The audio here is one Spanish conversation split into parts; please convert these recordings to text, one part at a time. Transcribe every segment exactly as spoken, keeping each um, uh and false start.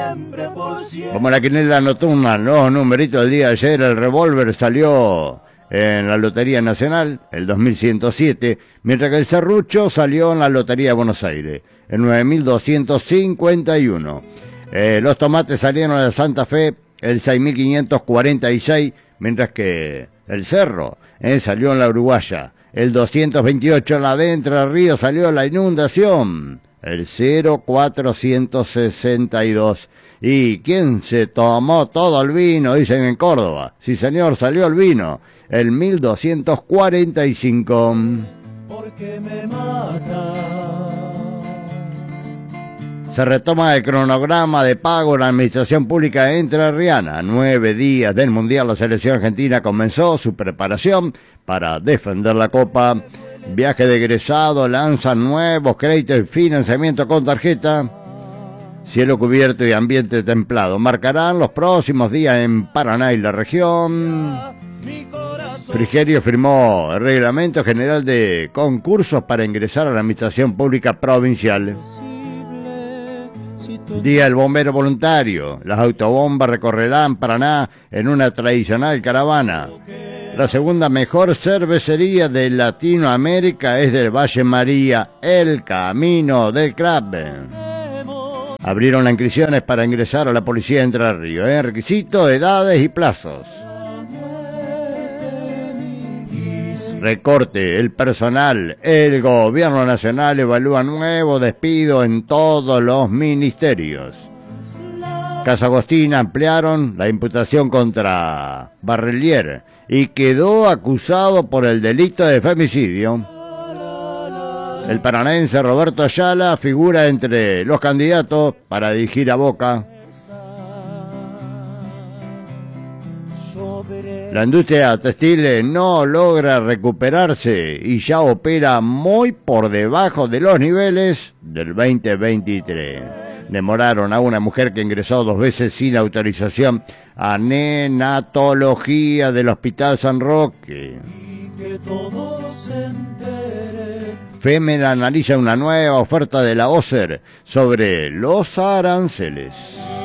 Como la quinela nocturna, los numeritos del día de ayer, el revólver salió en la Lotería Nacional, el dos mil ciento siete, mientras que el serrucho salió en la Lotería de Buenos Aires, el nueve mil doscientos cincuenta y uno. Eh, los tomates salieron a la Santa Fe, el seis mil quinientos cuarenta y seis, mientras que el cerro eh, salió en la Uruguaya, el doscientos veintiocho. En la de Entre Ríos salió la inundación, el cero mil cuatrocientos sesenta y dos. ¿Y quién se tomó todo el vino? Dicen en Córdoba. Sí, señor, salió el vino, el mil doscientos cuarenta y cinco. Porque me mata. Se retoma el cronograma de pago en la Administración Pública entrerriana. Nueve días del Mundial, la selección argentina comenzó su preparación para defender la Copa. Viaje de egresado, lanzan nuevos créditos y financiamiento con tarjeta. Cielo cubierto y ambiente templado marcarán los próximos días en Paraná y la región. Frigerio firmó el Reglamento General de Concursos para ingresar a la Administración Pública Provincial. Día del Bombero Voluntario. Las autobombas recorrerán Paraná en una tradicional caravana. La segunda mejor cervecería de Latinoamérica es del Valle María, el Camino del Crabe. Abrieron las inscripciones para ingresar a la Policía de Entre Ríos. ¿eh? Requisitos, edades y plazos. Recorte, el personal. El gobierno nacional evalúa nuevo despido en todos los ministerios. Casa Agostina ampliaron la imputación contra Barrelier y quedó acusado por el delito de femicidio. El paranaense Roberto Ayala figura entre los candidatos para dirigir a Boca. La industria textil no logra recuperarse y ya opera muy por debajo de los niveles del veinte veintitrés. Demoraron a una mujer que ingresó dos veces sin autorización a neonatología del Hospital San Roque. Femer analiza una nueva oferta de la OCER sobre los aranceles.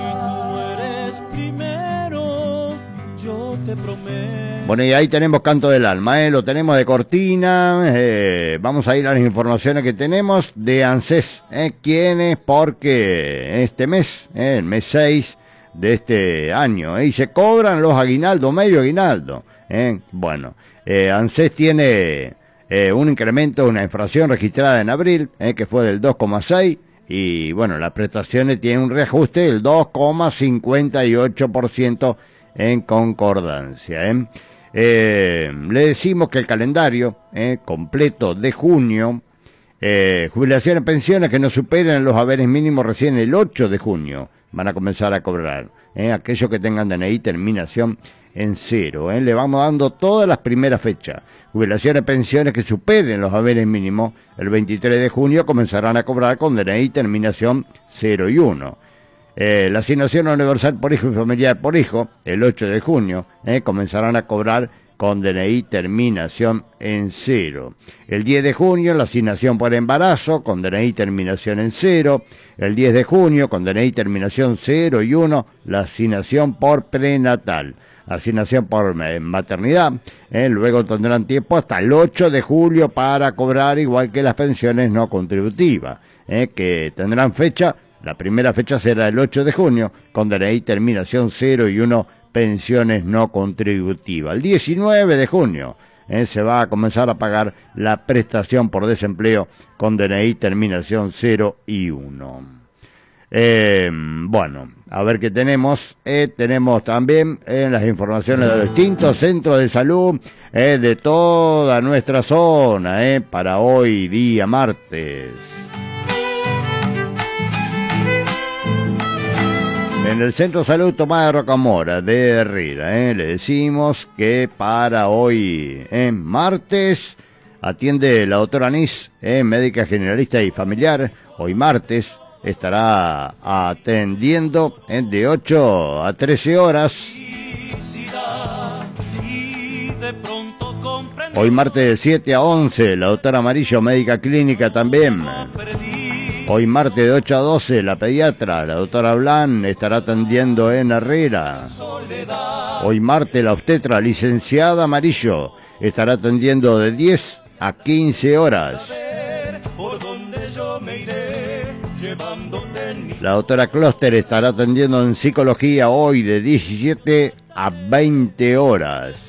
Bueno, y ahí tenemos Canto del Alma, ¿eh? Lo tenemos de cortina. Eh, vamos a ir a las informaciones que tenemos de ANSES. ¿eh? ¿Quiénes? Porque este mes, ¿eh? el mes seis de este año, ¿eh? y se cobran los aguinaldos, medio aguinaldo. ¿eh? Bueno, eh, ANSES tiene... Eh, un incremento, una inflación registrada en abril, eh, que fue del dos coma seis, y bueno, las prestaciones tienen un reajuste del dos coma cincuenta y ocho por ciento en concordancia. Eh. Eh, le decimos que el calendario eh, completo de junio, eh, jubilaciones y pensiones que no superen los haberes mínimos recién el ocho de junio, van a comenzar a cobrar. Eh, aquellos que tengan D N I terminación en cero. Eh. Le vamos dando todas las primeras fechas. Jubilaciones y pensiones que superen los haberes mínimos, el veintitrés de junio comenzarán a cobrar con D N I terminación cero y uno. Eh, la asignación universal por hijo y familiar por hijo, el ocho de junio, eh, comenzarán a cobrar con D N I terminación en cero. El diez de junio, la asignación por embarazo, con D N I terminación en cero. El diez de junio, con D N I terminación cero y uno, la asignación por prenatal. Asignación por maternidad, eh, luego tendrán tiempo hasta el ocho de julio para cobrar, igual que las pensiones no contributivas, eh, que tendrán fecha, la primera fecha será el ocho de junio, con D N I terminación cero y uno, pensiones no contributivas. El diecinueve de junio eh, se va a comenzar a pagar la prestación por desempleo con D N I terminación cero y uno. Eh, bueno, a ver qué tenemos. Eh, tenemos también eh, las informaciones de los distintos centros de salud eh, de toda nuestra zona eh, para hoy día martes. En el Centro de Salud Tomás de Rocamora de Herrera, eh, le decimos que para hoy, eh, martes, atiende la doctora Anís, eh, médica generalista y familiar. Hoy martes estará atendiendo eh, de ocho a trece horas. Hoy martes de siete a once, la doctora Amarillo, médica clínica también. Hoy martes de ocho a doce, la pediatra, la doctora Blan, estará atendiendo en Herrera. Hoy martes, la obstetra, licenciada Amarillo, estará atendiendo de diez a quince horas. La doctora Closter estará atendiendo en psicología hoy de diecisiete a veinte horas.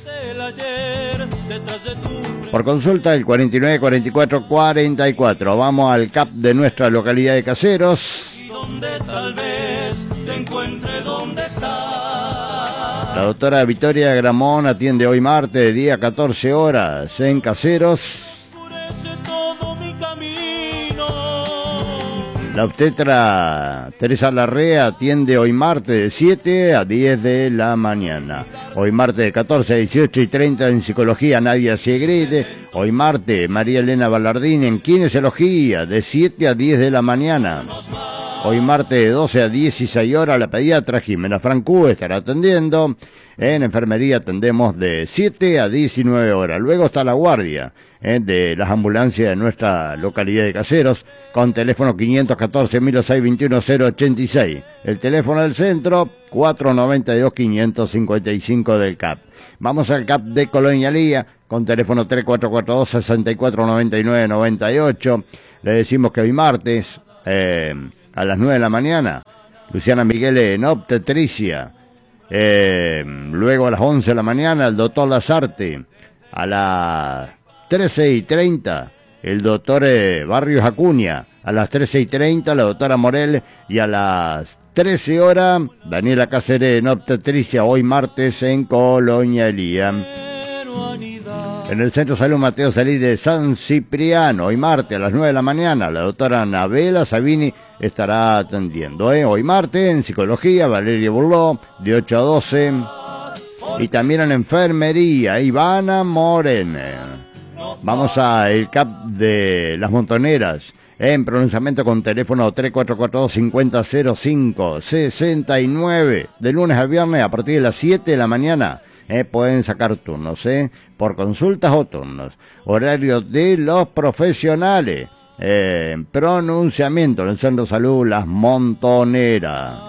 Por consulta el cuarenta y nueve, cuarenta y cuatro, cuarenta y cuatro. Vamos al C A P de nuestra localidad de Caseros. La doctora Victoria Gramón atiende hoy martes, día catorce horas, en Caseros. La obstetra Teresa Larrea atiende hoy martes de siete a diez de la mañana. Hoy martes de catorce a dieciocho y treinta en psicología Nadia Siegrede. Hoy martes María Elena Ballardín en kinesiología de siete a diez de la mañana. Hoy martes de doce a dieciséis horas la pediatra Jimena Francú estará atendiendo. En enfermería atendemos de siete a diecinueve horas. Luego está la guardia eh, de las ambulancias de nuestra localidad de Caseros con teléfono quinientos catorce, mil seiscientos veintiuno, cero ochenta y seis. El teléfono del centro cuatrocientos noventa y dos, quinientos cincuenta y cinco del C A P. Vamos al C A P de Colonialía con teléfono tres cuatro cuatro dos, seis cuatro nueve nueve, nueve ocho. Le decimos que hoy martes eh, a las nueve de la mañana Luciana Miguel en obstetricia. Eh, luego a las once de la mañana el doctor Lazarte. A las trece y treinta el doctor eh, Barrios Acuña. A las trece y treinta la doctora Morel. Y a las trece horas Daniela Cáceres en obstetricia, hoy martes en Colonia Elía. En el Centro de Salud Mateo Salí de San Cipriano, hoy martes a las nueve de la mañana la doctora Anabela Sabini estará atendiendo. ¿eh? Hoy martes en psicología Valeria Burló de ocho a doce. Y también en enfermería Ivana Morene. Vamos a el C A P de Las Montoneras en pronunciamiento con teléfono tres cuatro cuatro dos, cincuenta, cero cinco, sesenta y nueve. De lunes a viernes a partir de las siete de la mañana. Eh, pueden sacar turnos, ¿eh? Por consultas o turnos. Horario de los profesionales. Eh, pronunciamiento en el Centro de Salud Las Montoneras.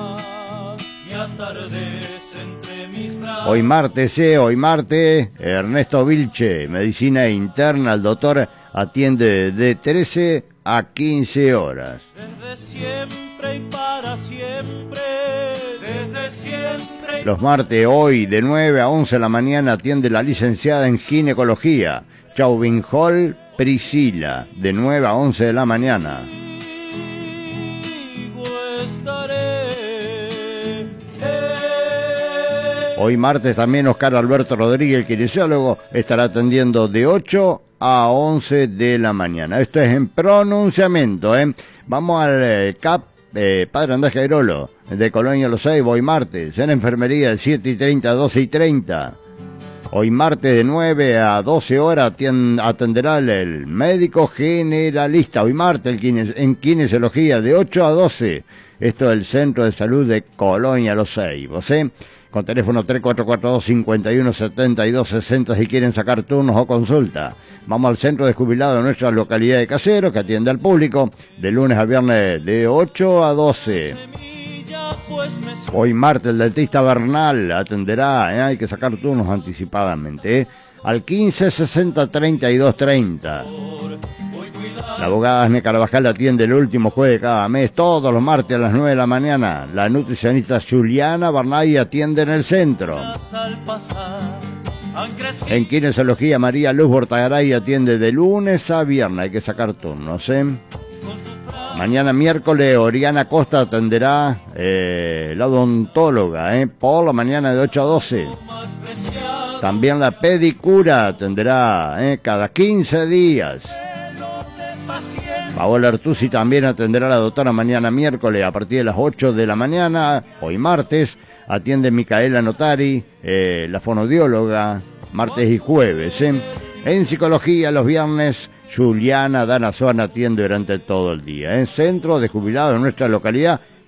Hoy martes, eh, hoy martes, Ernesto Vilche, medicina interna, el doctor atiende de trece a quince horas. Desde siempre y para siempre, desde siempre. Los martes, hoy, de nueve a once de la mañana, atiende la licenciada en ginecología, Chauvin Hall Priscila, de nueve a once de la mañana. Hoy martes también Oscar Alberto Rodríguez, el kinesiólogo, estará atendiendo de ocho a once de la mañana. Esto es en pronunciamiento, ¿eh? Vamos al eh, C A P eh, Padre Andrés Cairolo, de Colonia Los Seis, hoy martes. En enfermería de siete y treinta a doce y treinta. Hoy martes de nueve a doce horas atenderá el médico generalista. Hoy martes el kines, en kinesiología de ocho a doce. Esto es el Centro de Salud de Colonia Los Seis, ¿eh? Con teléfono tres cuatro cuatro dos, cincuenta y uno, setenta y dos, sesenta si quieren sacar turnos o consulta. Vamos al centro de jubilados de nuestra localidad de Caseros, que atiende al público de lunes a viernes de ocho a doce. Hoy martes el dentista Bernal atenderá, ¿eh? Hay que sacar turnos anticipadamente, ¿eh? Al quince sesenta treinta y dos treinta. La abogada Asne Carvajal atiende el último jueves de cada mes, todos los martes a las nueve de la mañana. La nutricionista Juliana Barnay atiende en el centro. En kinesiología María Luz Bortagaray atiende de lunes a viernes, hay que sacar turnos, ¿eh? Mañana miércoles Oriana Costa atenderá eh, la odontóloga, ¿eh? Por la mañana de ocho a doce. También la pedicura atenderá eh, cada quince días. Paola Artusi también atenderá a la doctora mañana miércoles a partir de las ocho de la mañana. Hoy martes atiende Micaela Notari, eh, la fonodióloga, martes y jueves. ¿eh? En psicología los viernes Juliana Danazón atiende durante todo el día. En centro de jubilados de nuestra localidad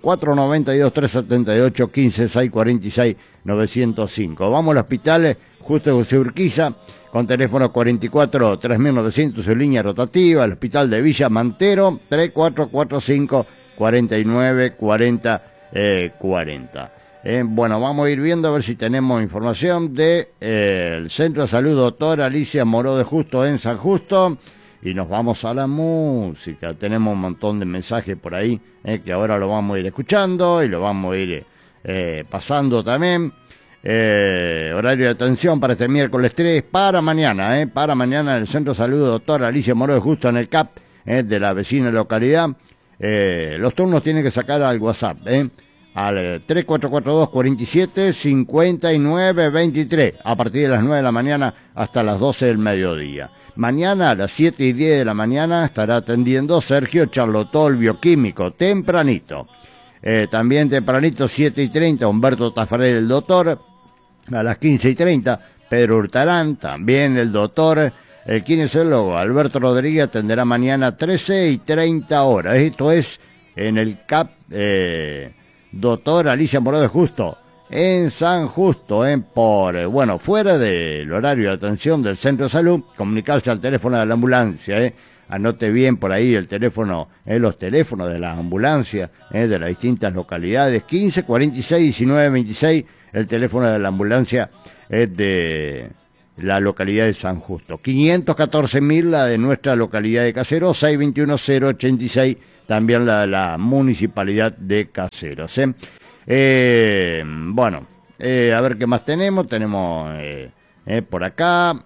cuatro nueve dos, tres siete ocho, uno cinco, seis cuatro seis, nueve cero cinco. Vamos al hospital Justo José Urquiza, con teléfono cuarenta y cuatro, tres mil novecientos en línea rotativa, el hospital de Villa Mantero, tres cuatro cuatro cinco, cuarenta y nueve, cuarenta, cuarenta. Eh, bueno, vamos a ir viendo a ver si tenemos información del de, eh, Centro de Salud Doctora Alicia Moró de Justo en San Justo. Y nos vamos a la música. Tenemos un montón de mensajes por ahí, eh, que ahora lo vamos a ir escuchando y lo vamos a ir eh, pasando también. Eh, horario de atención para este miércoles tres, para mañana, eh, para mañana en el Centro de Salud Doctora Alicia Moró de Justo en el C A P eh, de la vecina localidad. Eh, los turnos tienen que sacar al WhatsApp, eh, al tres cuatro cuatro dos, cuarenta y siete, cincuenta y nueve, veintitrés, a partir de las nueve de la mañana hasta las doce del mediodía. Mañana a las siete y diez de la mañana estará atendiendo Sergio Charlotó, el bioquímico, tempranito. Eh, también tempranito, siete y treinta, Humberto Tafarel, el doctor. A las quince y treinta, Pedro Hurtarán, también el doctor. El kinesiólogo Alberto Rodríguez atenderá mañana trece y treinta horas. Esto es en el C A P eh, Doctor Alicia Moró de Justo, en San Justo, eh, por, eh, bueno, fuera del horario de atención del Centro de Salud, comunicarse al teléfono de la ambulancia, eh. Anote bien por ahí el teléfono, eh, los teléfonos de las ambulancias, eh, de las distintas localidades, quince, cuarenta y seis, diecinueve, veintiséis, el teléfono de la ambulancia es eh, de la localidad de San Justo, quinientos catorce mil la de nuestra localidad de Caseros, seiscientos veintiuno, cero ochenta y seis, también la de la municipalidad de Caseros, eh. Eh, bueno, eh, a ver qué más tenemos. Tenemos eh, eh, por acá,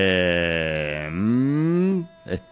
eh, mm,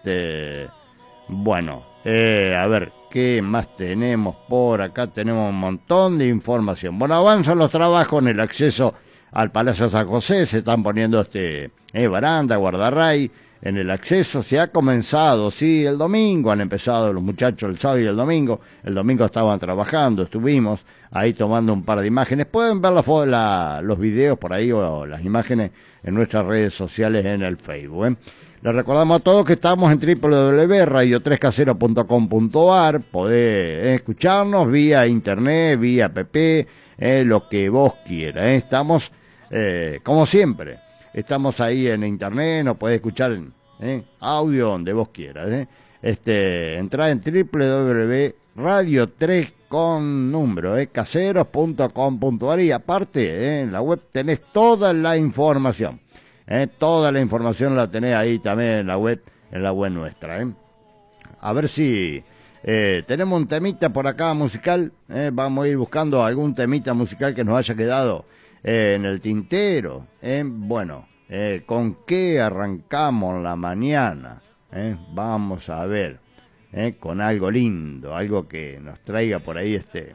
este, bueno, eh, a ver qué más tenemos por acá. Tenemos un montón de información. Bueno, avanzan los trabajos en el acceso al Palacio San José. Se están poniendo este eh, baranda, guardarray. En el acceso se ha comenzado, sí, el domingo han empezado los muchachos el sábado y el domingo. El domingo estaban trabajando, estuvimos ahí tomando un par de imágenes. Pueden ver la, la, los videos por ahí o las imágenes en nuestras redes sociales en el Facebook. ¿eh? Les recordamos a todos que estamos en doble u doble u doble u punto radio tres casero punto com punto a r. Podés eh, escucharnos vía internet, vía app, eh, lo que vos quieras. ¿eh? Estamos, eh, como siempre. Estamos ahí en internet, nos podés escuchar en ¿eh? audio donde vos quieras. ¿eh? Este, entrá en doble u doble u doble u punto radio tres con número, eh, caseros punto com punto a r y aparte eh, en la web tenés toda la información. Eh, toda la información la tenés ahí también en la web, en la web nuestra. Eh. A ver si eh, tenemos un temita por acá musical. Eh, vamos a ir buscando algún temita musical que nos haya quedado Eh, en el tintero. eh, bueno, eh, ¿con qué arrancamos la mañana? Eh, vamos a ver, eh, con algo lindo, algo que nos traiga por ahí este,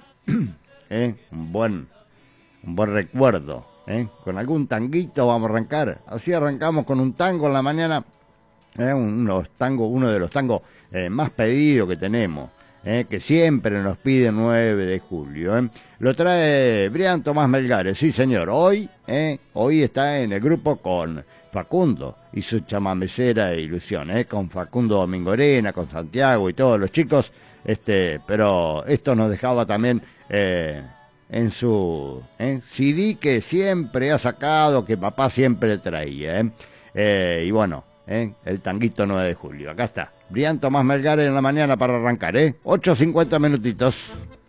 eh, un buen, un buen recuerdo. Eh, con algún tanguito vamos a arrancar. Así arrancamos con un tango en la mañana, eh, unos tangos, uno de los tangos eh, más pedidos que tenemos. Eh, que siempre nos pide nueve de julio. Eh. Lo trae Brian Tomás Melgares, sí señor. Hoy, eh, hoy está en el grupo con Facundo y su chamamecera Ilusión, eh, con Facundo Domingorena, con Santiago y todos los chicos. Este, pero esto nos dejaba también eh, en su eh, C D que siempre ha sacado, que papá siempre traía. Eh. Eh, y bueno, eh, el tanguito nueve de julio. Acá está. Brian Tomás Melgares en la mañana para arrancar, ¿eh? ocho cincuenta minutitos.